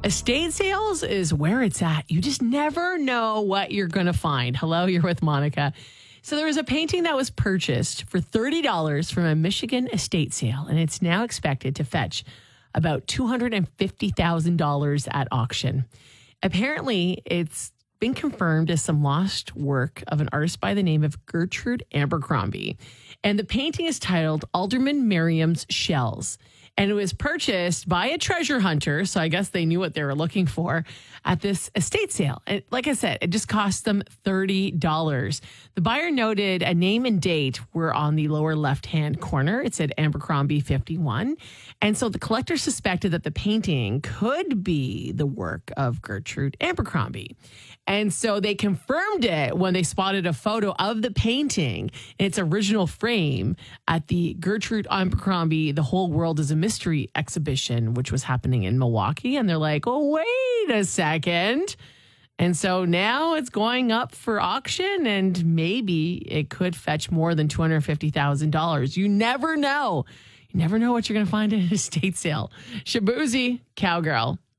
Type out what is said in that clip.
Estate sales is where it's at. You just never know what you're going to find. Hello, you're with Monica. So there was a painting that was purchased for $30 from a Michigan estate sale, and it's now expected to fetch about $250,000 at auction. Apparently, it's been confirmed as some lost work of an artist by the name of Gertrude Abercrombie. And the painting is titled Alderman Merriam's Shells. And it was purchased by a treasure hunter, so I guess they knew what they were looking for, at this estate sale. And like I said, it just cost them $30. The buyer noted a name and date were on the lower left-hand corner. It said Abercrombie 51. And so the collector suspected that the painting could be the work of Gertrude Abercrombie. And so they confirmed it when they spotted a photo of the painting in its original frame at the Gertrude Abercrombie The Whole World is a Mystery exhibition, which was happening in Milwaukee. And they're like, oh, wait a second. And so now it's going up for auction, and maybe it could fetch more than $250,000. You never know. You never know what you're going to find at an estate sale. Shabuzi, Cowgirl.